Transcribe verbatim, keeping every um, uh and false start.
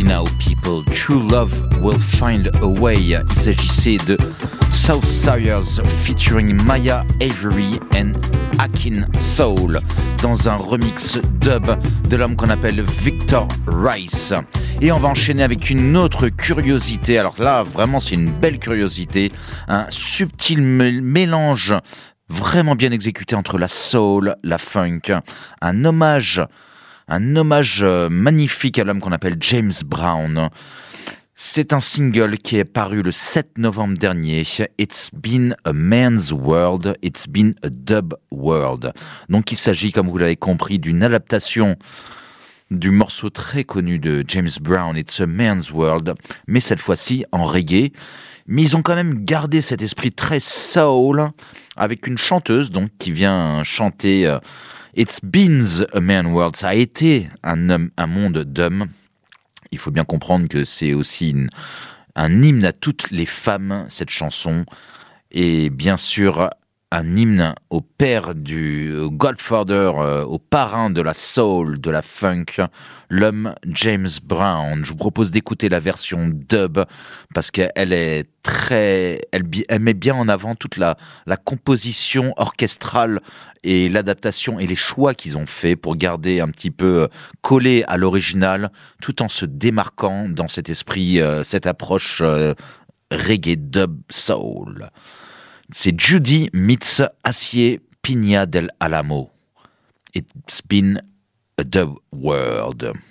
Easy Now People, True Love Will Find a Way. Il s'agissait de Southsiders featuring Maya Avery and Akin Soul dans un remix dub de l'homme qu'on appelle Victor Rice. Et on va enchaîner avec une autre curiosité. Alors là, vraiment, c'est une belle curiosité. Un subtil m- mélange vraiment bien exécuté entre la soul, la funk. Un hommage, un hommage magnifique à l'homme qu'on appelle James Brown. C'est un single qui est paru le sept novembre dernier. It's been a man's world, it's been a dub world. Donc il s'agit, comme vous l'avez compris, d'une adaptation du morceau très connu de James Brown, It's a Man's World, mais cette fois-ci en reggae. Mais ils ont quand même gardé cet esprit très soul, avec une chanteuse donc qui vient chanter euh, It's been a man's world. Ça a été un, homme, un monde d'hommes. Il faut bien comprendre que c'est aussi une, un hymne à toutes les femmes, cette chanson. Et bien sûr, un hymne au père du au Godfather, euh, au parrain de la soul, de la funk, l'homme James Brown. Je vous propose d'écouter la version dub parce qu'elle est très, elle, elle met bien en avant toute la, la composition orchestrale et l'adaptation et les choix qu'ils ont fait pour garder un petit peu collé à l'original, tout en se démarquant dans cet esprit, euh, cette approche euh, reggae dub soul. C'est Judy meets Acier Piña del Álamo. It's been a dub world.